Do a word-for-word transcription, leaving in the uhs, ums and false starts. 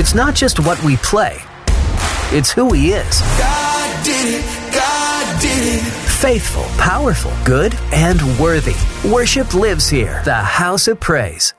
It's not just what we play, it's who He is. God did it, God did it. Faithful, powerful, good, and worthy. Worship lives here. The House of Praise.